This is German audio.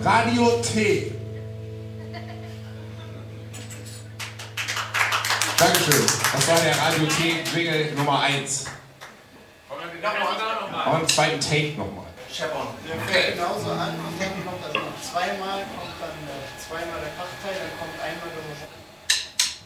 Radio T. Dankeschön. Das war der Radio T-Jingle Nummer 1. Und einen zweiten Take nochmal. Der fängt genauso an und dann kommt das noch zweimal, kommt dann zweimal der Kraftteil, dann kommt einmal der Musik.